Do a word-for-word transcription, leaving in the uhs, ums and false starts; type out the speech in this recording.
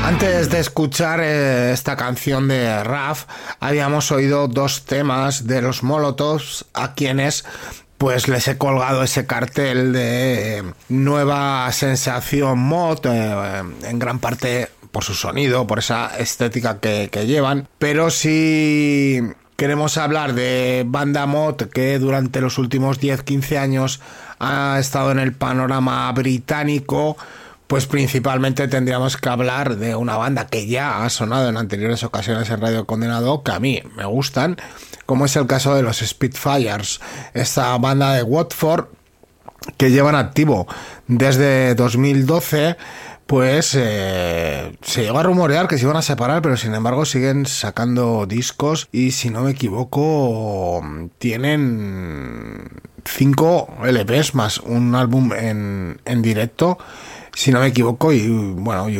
Antes de escuchar eh, esta canción de Raf, habíamos oído dos temas de los Molotovs, a quienes pues les he colgado ese cartel de eh, nueva sensación mod, eh, en gran parte por su sonido, por esa estética que, que llevan, pero si queremos hablar de banda mod que durante los últimos diez a quince años ha estado en el panorama británico, pues principalmente tendríamos que hablar de una banda que ya ha sonado en anteriores ocasiones en Radio Condenado, que a mí me gustan, como es el caso de los Spitfires, esta banda de Watford que llevan activo desde dos mil doce. Pues eh, se llegó a rumorear que se iban a separar, pero sin embargo siguen sacando discos y, si no me equivoco, tienen cinco L Pes más un álbum en, en directo, si no me equivoco, y bueno, y